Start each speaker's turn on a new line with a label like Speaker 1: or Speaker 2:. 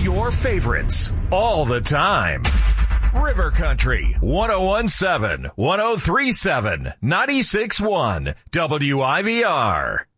Speaker 1: your favorites all the time. River Country, 1017, 1037, 96.1, WIVR.